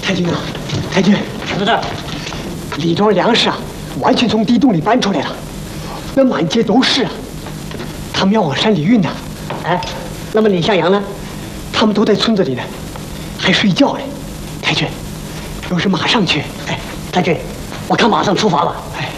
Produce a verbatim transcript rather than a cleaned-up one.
太君啊，太君， 什么事？ 李庄粮食啊，完全从地洞里搬出来了，那满街都是啊。他们要往山里运呢。 哎，那么李向阳呢？ 他们都在村子里呢，还睡觉呢。太君，有事马上去。 哎，太君，我看马上出发吧。 哎。